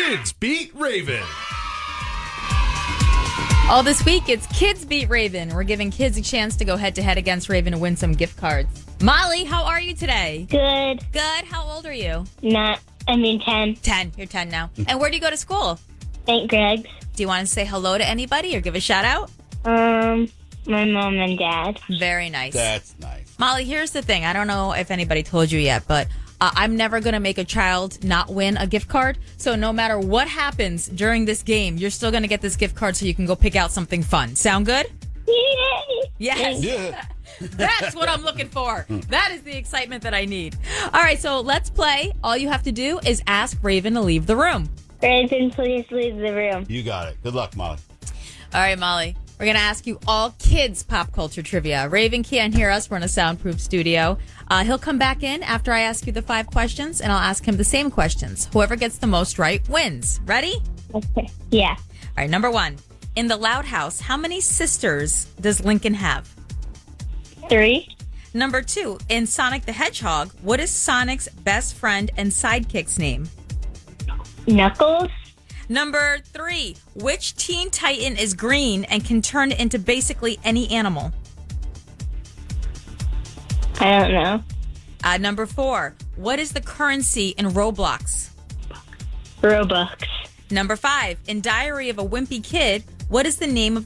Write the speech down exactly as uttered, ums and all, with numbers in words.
Kids Beat Raven. All this week, it's Kids Beat Raven. We're giving kids a chance to go head-to-head against Raven and win some gift cards. Molly, how are you today? Good. Good. How old are you? Not, I mean ten. ten. You're ten now. And where do you go to school? Saint Greg's. Do you want to say hello to anybody or give a shout-out? Um, my mom and dad. Very nice. That's nice. Molly, here's the thing. I don't know if anybody told you yet, but uh, I'm never going to make a child not win a gift card. So no matter what happens during this game, you're still going to get this gift card so you can go pick out something fun. Sound good? Yay! Yes. Yeah. That's what I'm looking for. That is the excitement that I need. All right, so let's play. All you have to do is ask Raven to leave the room. Raven, please leave the room. You got it. Good luck, Molly. All right, Molly. We're going to ask you all kids pop culture trivia. Raven can't hear us. We're in a soundproof studio. Uh, he'll come back in after I ask you the five questions, and I'll ask him the same questions. Whoever gets the most right wins. Ready? Okay. Yeah. All right, number one. In the Loud House, how many sisters does Lincoln have? Three. Number two. In Sonic the Hedgehog, what is Sonic's best friend and sidekick's name? Knuckles. Number three, which Teen Titan is green and can turn into basically any animal? I don't know. Uh, number four, what is the currency in Roblox? Robux. Number five, in Diary of a Wimpy Kid, what is the name of